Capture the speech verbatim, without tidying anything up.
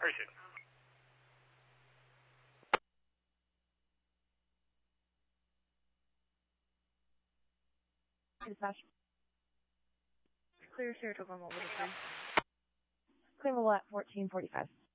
Appreciate it. Dispatch. Clear Saratoga Mobile to three. Clear Mobile at fourteen forty-five.